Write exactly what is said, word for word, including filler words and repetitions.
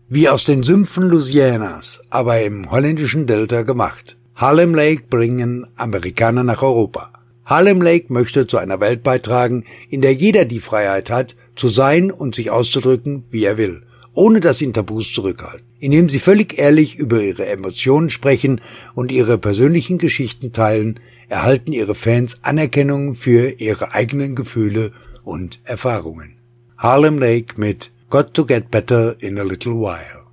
Wie aus den Sümpfen Louisianas, aber im holländischen Delta gemacht. Harlem Lake bringen Amerikaner nach Europa. Harlem Lake möchte zu einer Welt beitragen, in der jeder die Freiheit hat, zu sein und sich auszudrücken, wie er will, ohne dass ihn Tabus zurückhalten. Indem sie völlig ehrlich über ihre Emotionen sprechen und ihre persönlichen Geschichten teilen, erhalten ihre Fans Anerkennung für ihre eigenen Gefühle und Erfahrungen. Harlem Lake mit Got to Get Better in a Little While.